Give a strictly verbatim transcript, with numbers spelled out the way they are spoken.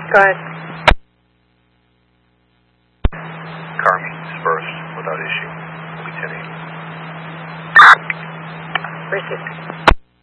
Go ahead. Carmi, dispersed without issue. Will be ten eighty. Received.